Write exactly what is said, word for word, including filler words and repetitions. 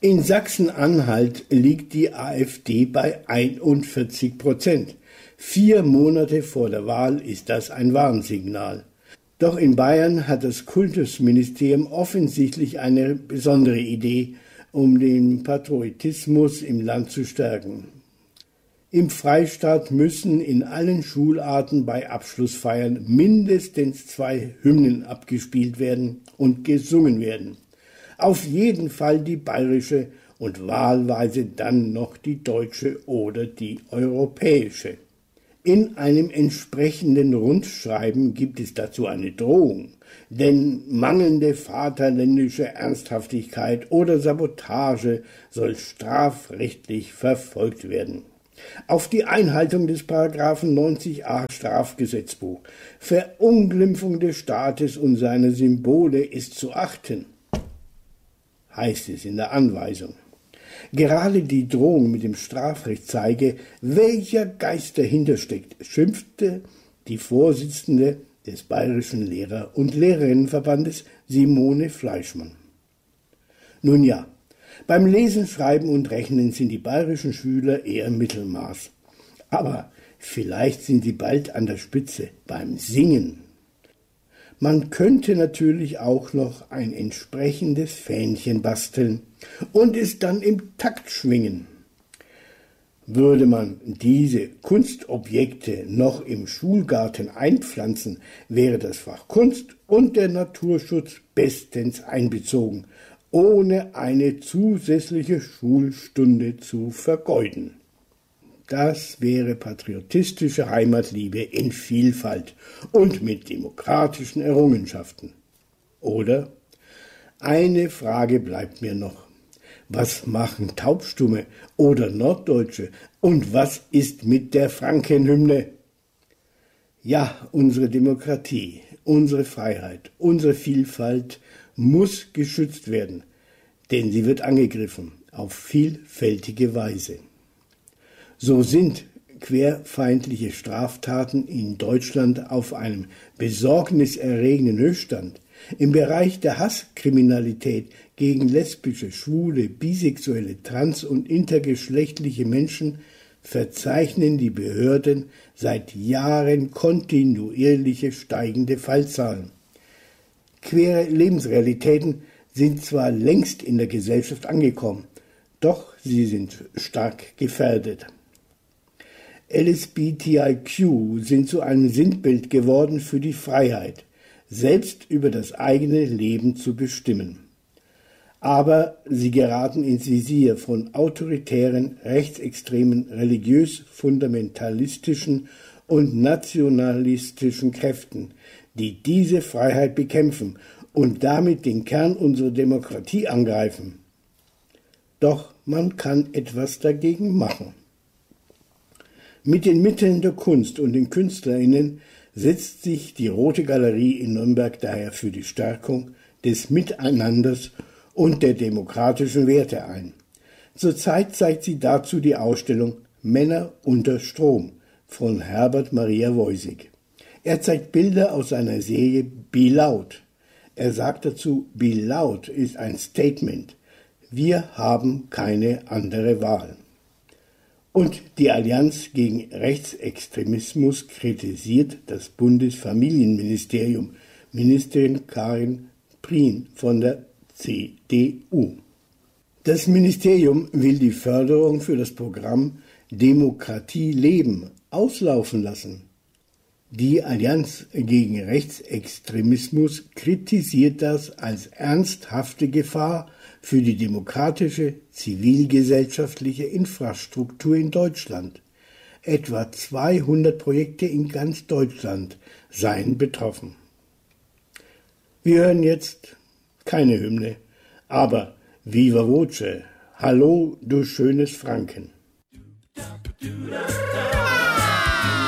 In Sachsen-Anhalt liegt die AfD bei einundvierzig Prozent. Vier Monate vor der Wahl ist das ein Warnsignal. Doch in Bayern hat das Kultusministerium offensichtlich eine besondere Idee, um den Patriotismus im Land zu stärken. Im Freistaat müssen in allen Schularten bei Abschlussfeiern mindestens zwei Hymnen abgespielt werden und gesungen werden. Auf jeden Fall die bayerische und wahlweise dann noch die deutsche oder die europäische. In einem entsprechenden Rundschreiben gibt es dazu eine Drohung, denn mangelnde vaterländische Ernsthaftigkeit oder Sabotage soll strafrechtlich verfolgt werden. Auf die Einhaltung des Paragraphen neunzig a Strafgesetzbuch, Verunglimpfung des Staates und seiner Symbole ist zu achten, heißt es in der Anweisung. Gerade die Drohung mit dem Strafrecht zeige, welcher Geist dahinter steckt, schimpfte die Vorsitzende des Bayerischen Lehrer- und Lehrerinnenverbandes Simone Fleischmann. Nun ja, beim Lesen, Schreiben und Rechnen sind die bayerischen Schüler eher Mittelmaß. Aber vielleicht sind sie bald an der Spitze beim Singen. Man könnte natürlich auch noch ein entsprechendes Fähnchen basteln und es dann im Takt schwingen. Würde man diese Kunstobjekte noch im Schulgarten einpflanzen, wäre das Fach Kunst und der Naturschutz bestens einbezogen, ohne eine zusätzliche Schulstunde zu vergeuden. Das wäre patriotistische Heimatliebe in Vielfalt und mit demokratischen Errungenschaften. Oder? Eine Frage bleibt mir noch. Was machen Taubstumme oder Norddeutsche? Und was ist mit der Frankenhymne? Ja, unsere Demokratie, unsere Freiheit, unsere Vielfalt muss geschützt werden, denn sie wird angegriffen auf vielfältige Weise. So sind querfeindliche Straftaten in Deutschland auf einem besorgniserregenden Höchststand. Im Bereich der Hasskriminalität gegen lesbische, schwule, bisexuelle, trans- und intergeschlechtliche Menschen verzeichnen die Behörden seit Jahren kontinuierliche steigende Fallzahlen. Queere Lebensrealitäten sind zwar längst in der Gesellschaft angekommen, doch sie sind stark gefährdet. L G B T I Q sind zu einem Sinnbild geworden für die Freiheit, selbst über das eigene Leben zu bestimmen. Aber sie geraten ins Visier von autoritären, rechtsextremen, religiös-fundamentalistischen und nationalistischen Kräften, die diese Freiheit bekämpfen und damit den Kern unserer Demokratie angreifen. Doch man kann etwas dagegen machen. Mit den Mitteln der Kunst und den KünstlerInnen setzt sich die Rote Galerie in Nürnberg daher für die Stärkung des Miteinanders und der demokratischen Werte ein. Zurzeit zeigt sie dazu die Ausstellung Männer unter Strom von Herbert Maria Woisig. Er zeigt Bilder aus seiner Serie Be Loud. Er sagt dazu, Be Loud ist ein Statement. Wir haben keine andere Wahl. Und die Allianz gegen Rechtsextremismus kritisiert das Bundesfamilienministerium, Ministerin Karin Prien von der C D U. Das Ministerium will die Förderung für das Programm Demokratie leben auslaufen lassen. Die Allianz gegen Rechtsextremismus kritisiert das als ernsthafte Gefahr für die demokratische, zivilgesellschaftliche Infrastruktur in Deutschland. Etwa zweihundert Projekte in ganz Deutschland seien betroffen. Wir hören jetzt keine Hymne, aber Viva Voce, Hallo, du schönes Franken.